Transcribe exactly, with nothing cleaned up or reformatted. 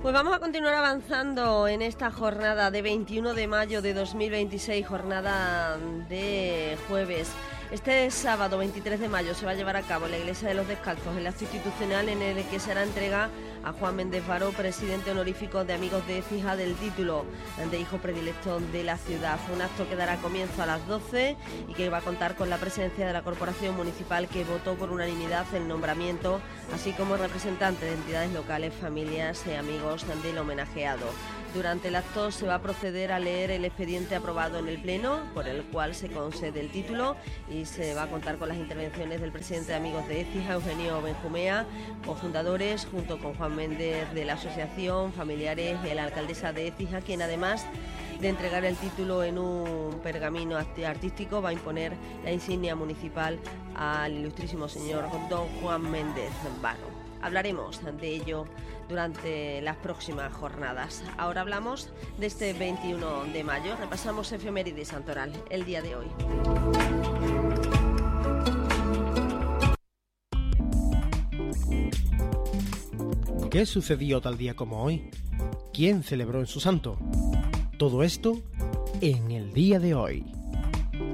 Pues vamos a continuar avanzando en esta jornada de veintiuno de mayo de dos mil veintiséis, jornada de jueves. Este sábado veintitrés de mayo se va a llevar a cabo en la Iglesia de los Descalzos el acto institucional en el que será entrega a Juan Méndez Baró, presidente honorífico de Amigos de Écija, del título de hijo predilecto de la ciudad. Un acto que dará comienzo a las doce y que va a contar con la presencia de la Corporación Municipal, que votó por unanimidad el nombramiento, así como representantes de entidades locales, familias y amigos del homenajeado. Durante el acto se va a proceder a leer el expediente aprobado en el Pleno, por el cual se concede el título, y se va a contar con las intervenciones del presidente de Amigos de Écija, Eugenio Benjumea, cofundadores, junto con Juan Méndez de la asociación, familiares y la alcaldesa de Écija, quien además de entregar el título en un pergamino artístico va a imponer la insignia municipal al ilustrísimo señor don Juan Méndez Baró. Hablaremos de ello durante las próximas jornadas. Ahora hablamos de este veintiuno de mayo. Repasamos efemérides santoral, el día de hoy. ¿Qué sucedió tal día como hoy? ¿Quién celebró en su santo? Todo esto en el día de hoy.